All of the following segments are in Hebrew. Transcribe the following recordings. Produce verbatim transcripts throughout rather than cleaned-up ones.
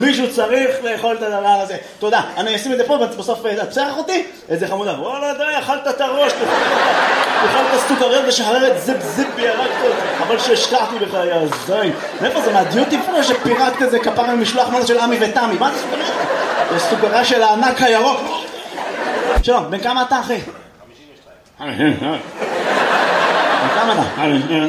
מישהו צריך לאכול את הדבר הזה. תודה. אני אשים את זה פה, בסוף תצרח אותי, איזה חמודה. וואלה, די, אכלת את הראש, אכלת סוכריות ושחררת זיפ זיפ וירקת אותי. אבל שהשקעתי בך, יא זין. מאיפה זה? מהדיוטי פרי שפירקת את זה כפרה ממשלוח מנה של עמי ותמי. מה זה סוכריה? זה סוכריה של הענק הירוק. שלום, בן כמה אתה, אחי? חמישים ושתיים. בן כמה אתה?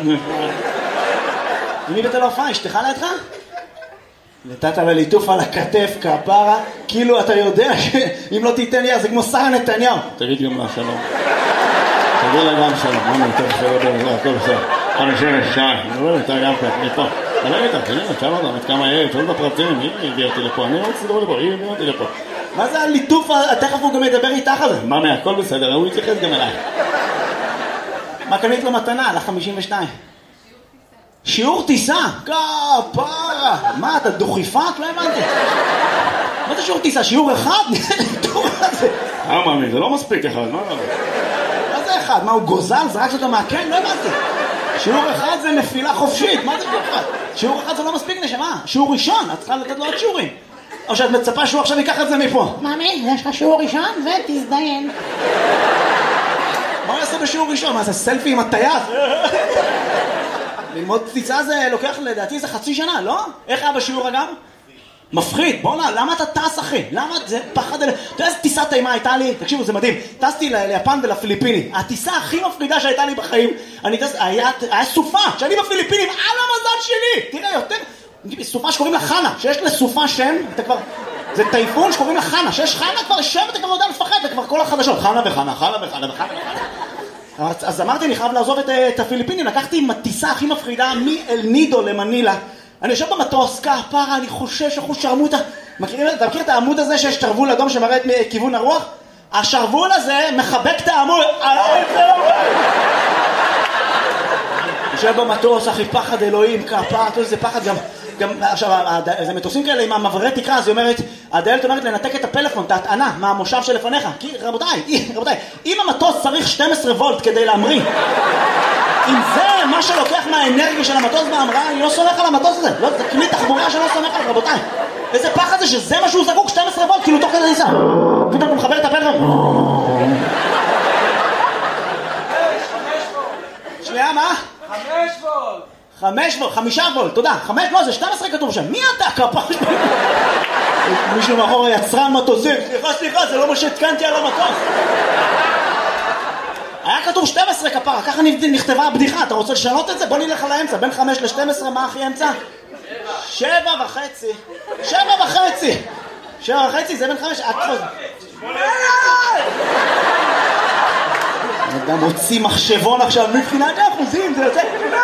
מי בתל אופן? אשתך לידך? נתת לליטוף על הכתף, כפרה, כאילו אתה יודע שאם לא תיתן לי, זה כמו שרה נתניהו. תגיד גם לה שלום. תגיד לה גם שלום. מה נתן שלום? הכל בסדר. חמישים ושתיים. אני אומר, אתה גם כאן, אני פה. אני לא איתך, הנה, תשאל אותם, את כמה יהיה, תשאל את הפרטים, היא הביאה אותי לפה, אני רוצה לדבר לפה, היא הביאה אותי לפה. מה זה הליטוף? תכף הוא גם ידבר איתך על זה. מה, הכל בסדר, הוא יתייחס גם אליי. מה קנית לו מתנה על ה-חמישים ושתיים? שיעור טיסה? כפרה! מה, אתה דוכיפת? לא הבנתי. מה זה שיעור טיסה? שיעור אחד? אה, מאמי, זה לא מספיק אחד, מה זה? מה זה אחד? מה, הוא גוזל? זרקת אותו מהקן? לא הבנתי. שיעור אחד זה נפילה חופשית. מה זה שיעור אחד? שיעור אחד זה לא מספיק, נשמה. שיעור ראשון, את צריכה לתת לו עוד שיעורים. או שאת מצפה שהוא עכשיו ייקח את זה מפה. מאמי, יש לך שיעור ראשון ותזדיין. מה הוא יעשה בשיעור ראשון? מה זה סלפי עם הטייס? ללמוד טיסה זה לוקח לדעתי זה חצי שנה, לא? איך היה בשיעור אגב? מפחיד, בוא נע, למה אתה טס אחי? למה זה פחד? אתה יודע איזה טיסה טעימה הייתה לי? תקשיבו, זה מדהים. טסתי ליפן ולפיליפיני. הטיסה הכי מפחידה שהייתה לי בחיים, אני טס, היה, היה סופה, שאני בפיליפינים, על המזל שלי! תראה, יותר, סופה שקוראים לה חנה, שיש לסופה שם, אתה כבר, זה טייפון שקוראים לה חנה, שיש חנה כבר שם, אתה כבר יודע לפחד, זה כבר כל החדשות, חנה וחנה, חנה וחנה וחנה וחנה. אז אמרתי, אני חייב לעזוב את, את הפיליפינים, לקחתי עם הטיסה הכי מפחידה מאל נידו למנילה. אני יושב במטוס, כפרה, אני חושש, אחוז שרמוטה. מכירים, אתה מכיר את העמוד הזה שיש שרוול אדום שמראה את כיוון הרוח? השרוול הזה מחבק את העמוד. יושב במטוס, אחי, פחד אלוהים, כפרה, זה פחד גם... גם, עכשיו, זה מטוסים כאלה עם המעברי תקרה, אז היא אומרת, הדיילת אומרת לנתק את הפלאפון, את ההטענה, מהמושב שלפניך. כי, רבותיי, רבותיי, אם המטוס צריך שתים עשרה וולט כדי להמריא, אם זה מה שלוקח מהאנרגיה של המטוס בהמראה, אני לא סומך על המטוס הזה. לא, זה כלי תחבורה שלא סומך על, רבותיי. איזה פחד זה שזה מה שהוא זקוק, שתים עשרה וולט, כאילו תוך כדי ניסה. פתאום הוא מחבר את הפלאפון. שנייה, מה? חמש וולט. חמש וולט, חמישה וולט, תודה. חמש, לא, זה שתים עשרה כתוב שם. מי אתה, כפרה? מישהו מאחור יצרן מטוסים. סליחה, סליחה, זה לא מה שהתקנתי על המטוס. היה כתוב שתים עשרה כפרה, ככה נכתבה הבדיחה. אתה רוצה לשנות את זה? בוא נלך על האמצע. בין חמש ל-שתים עשרה, מה הכי אמצע? שבע וחצי. שבע וחצי. שבע וחצי, זה בין חמש. אדם הוציא מחשבון עכשיו, מבחינת האחוזים, זה יוצא...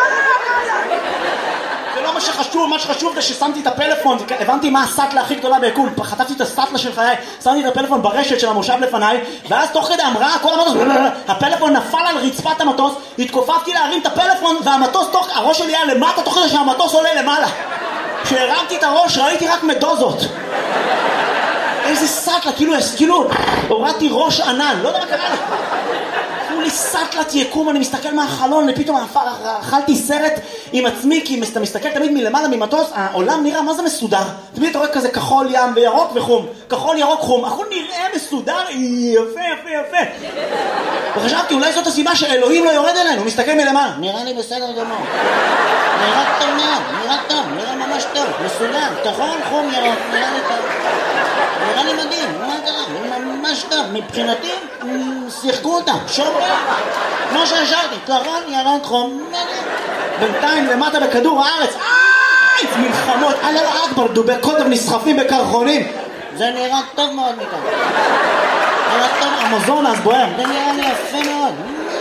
זה לא מה שחשוב, מה שחשוב זה ששמתי את הפלאפון, הבנתי מה הסטלה הכי גדולה ביקום, חטפתי את הסטלה של חיי, שמתי את הפלאפון ברשת של המושב לפניי, ואז תוך כדי אמרה כל המטוס, הפלאפון נפל על רצפת המטוס, התכופפתי להרים את הפלאפון, והמטוס, תוך, הראש שלי היה למטה, תוך כדי שהמטוס עולה למעלה. כשהרמתי את הראש ראיתי רק מדוזות. איזה סטלה, כאילו, כאילו, הורדתי ראש ענן, לא יודע מה קרה לי. תנו לי סטלת יקום, אני מסתכל מהחלון, ופתאום אכלתי סרט עם עצמי, כי אתה מסתכל תמיד מלמעלה ממטוס, העולם נראה מה זה מסודר. תמיד אתה רואה כזה כחול ים וירוק וחום, כחול ירוק חום, הכל נראה מסודר, יפה יפה יפה. וחשבתי, אולי זאת הסיבה שאלוהים לא יורד אלינו, הוא מסתכל מלמעלה. נראה לי בסדר גמור. נראה טוב מאוד, נראה טוב, נראה ממש טוב, מסודר, כחול, חום, ירוק, נראה לי טוב. נראה לי מדהים, מה קרה? ממש טוב, מבחינתי, שיחקו אותם, שומרים, כמו שהשארתי, כחול, ירוק, חום, בינתיים למטה בכדור הארץ, איי, מלחמות, אללה אכבר, דובי קוטב נסחפים בקרחונים, זה נראה טוב מאוד מכאן. נראה טוב, המזונס בוער, זה נראה לי יפה מאוד.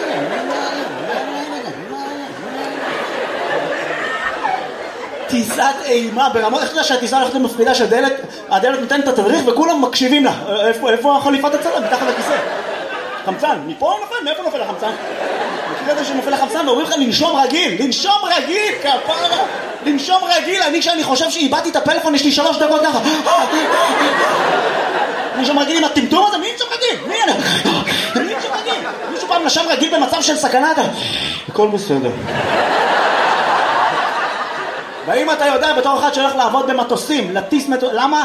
טיסת אימה ברמות, איך אתה יודע שהטיסה הולכת למפחידה שהדלת, הדלת נותנת את התדריך וכולם מקשיבים לה. איפה, איפה החליפת הצלם? מתחת לכיסא. חמצן, מפה הוא נופל? מאיפה נופל החמצן? מכיר את זה שנופל החמצן ואומרים לך לנשום רגיל, לנשום רגיל, כפרה, לנשום רגיל. אני כשאני חושב שאיבדתי את הפלאפון יש לי שלוש דקות ככה. לנשום רגיל עם הטמטום הזה, מי נשום רגיל? מי אני? מי נשום רגיל? מישהו פעם נשם רגיל במצב של סכנה? הכל בסדר. והאם אתה יודע בתור אחד שהולך לעבוד במטוסים, לטיס מטוסים, למה?